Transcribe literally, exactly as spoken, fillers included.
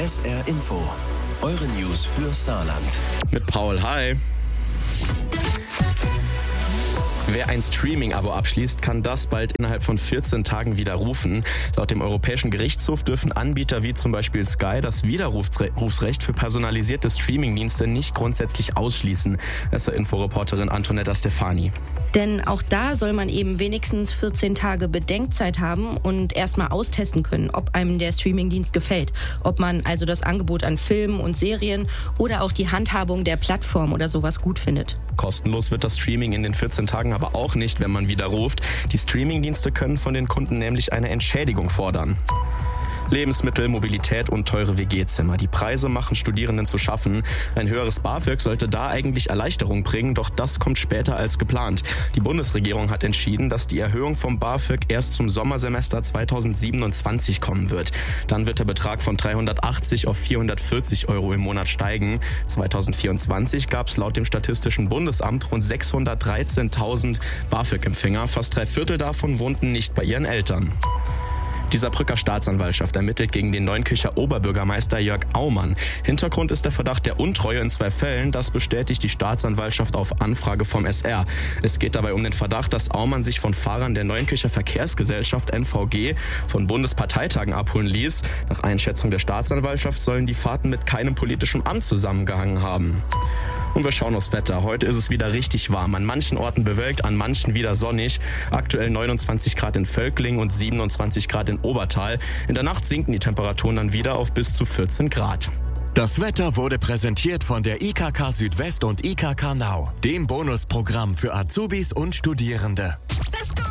S R Info, eure News für Saarland. Mit Paul, hi. Wer ein Streaming-Abo abschließt, kann das bald innerhalb von vierzehn Tagen widerrufen. Laut dem Europäischen Gerichtshof dürfen Anbieter wie zum Beispiel Sky das Widerrufsrecht für personalisierte Streamingdienste nicht grundsätzlich ausschließen. S R-Info-Reporterin Antonetta Stefani. Denn auch da soll man eben wenigstens vierzehn Tage Bedenkzeit haben und erstmal austesten können, ob einem der Streamingdienst gefällt. Ob man also das Angebot an Filmen und Serien oder auch die Handhabung der Plattform oder sowas gut findet. Kostenlos wird das Streaming in den vierzehn Tagen aber auch nicht, wenn man widerruft. Die Streamingdienste können von den Kunden nämlich eine Entschädigung fordern. Lebensmittel, Mobilität und teure W G-Zimmer. Die Preise machen Studierenden zu schaffen. Ein höheres BAföG sollte da eigentlich Erleichterung bringen, doch das kommt später als geplant. Die Bundesregierung hat entschieden, dass die Erhöhung vom BAföG erst zum Sommersemester zweitausendsiebenundzwanzig kommen wird. Dann wird der Betrag von dreihundertachtzig auf vierhundertvierzig Euro im Monat steigen. zweitausendvierundzwanzig gab es laut dem Statistischen Bundesamt rund sechshundertdreizehntausend BAföG-Empfänger. Fast drei Viertel davon wohnten nicht bei ihren Eltern. Die Saarbrücker Staatsanwaltschaft ermittelt gegen den Neunkircher Oberbürgermeister Jörg Aumann. Hintergrund ist der Verdacht der Untreue in zwei Fällen. Das bestätigt die Staatsanwaltschaft auf Anfrage vom S R. Es geht dabei um den Verdacht, dass Aumann sich von Fahrern der Neunkircher Verkehrsgesellschaft N V G von Bundesparteitagen abholen ließ. Nach Einschätzung der Staatsanwaltschaft sollen die Fahrten mit keinem politischen Amt zusammengehangen haben. Und wir schauen aufs Wetter. Heute ist es wieder richtig warm. An manchen Orten bewölkt, an manchen wieder sonnig. Aktuell neunundzwanzig Grad in Völkling und siebenundzwanzig Grad in Obertal. In der Nacht sinken die Temperaturen dann wieder auf bis zu vierzehn Grad. Das Wetter wurde präsentiert von der I K K Südwest und I K K Now, dem Bonusprogramm für Azubis und Studierende. Das